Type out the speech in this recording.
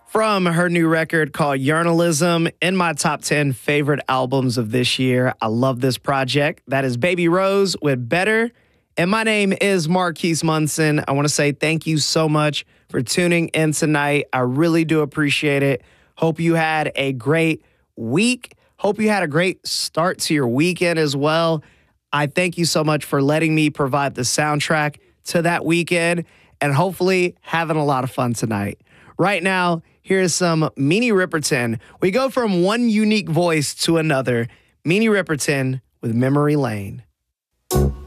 From her new record called Journalism, in my top 10 favorite albums of this year. I love this project. That is Baby Rose with Better. And my name is Marquise Munson. I want to say thank you so much for tuning in tonight. I really do appreciate it. Hope you had a great week. Hope you had a great start to your weekend as well. I thank you so much for letting me provide the soundtrack to that weekend and hopefully having a lot of fun tonight. Right now, here's some Minnie Riperton. We go from one unique voice to another. Minnie Riperton with Memory Lane.